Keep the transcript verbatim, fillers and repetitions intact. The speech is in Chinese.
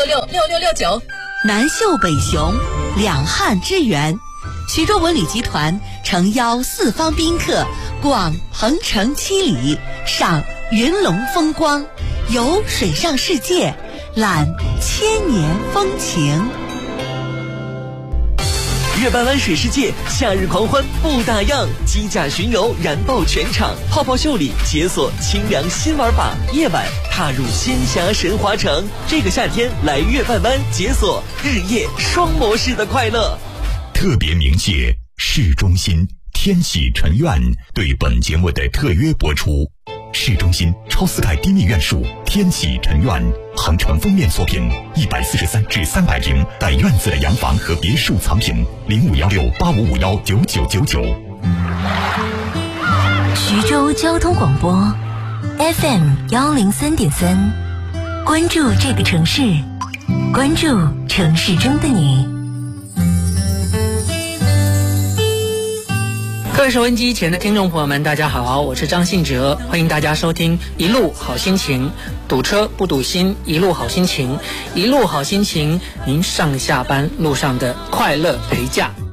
六六六六九。 南秀北雄，两汉之源。徐州文旅集团诚邀四方宾客逛鹏城七里，赏云龙风光，游水上世界，览千年风情。 月半湾水世界夏日狂欢不打烊，机甲巡游燃爆全场，泡泡秀里解锁清凉新玩法，夜晚踏入仙侠神华城。这个夏天来月半湾解锁日夜双模式的快乐。 特别鸣谢市中心天喜臣苑对本节目的特约播出。市中心超四盖低密院墅天喜臣苑，恒城封面作品，一百四十三至三百平带院子的洋房和别墅藏品，零五幺六八五五幺九九九九。 徐州交通广播 F M 幺零三点三，关注这个城市，关注城市中的你。 各位收音机前的听众朋友们，大家好，我是张信哲，欢迎大家收听一路好心情，堵车不堵心，一路好心情，一路好心情，您上下班路上的快乐陪驾。